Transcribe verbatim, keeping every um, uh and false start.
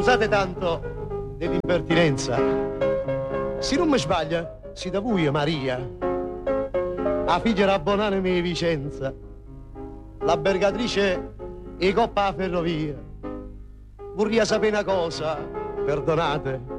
Scusate tanto dell'impertinenza. Se non mi sbaglia, si da voi Maria, la figlia rabbonane di Vicenza, l'albergatrice e coppa a ferrovia. Vorrei sapere una cosa, perdonate.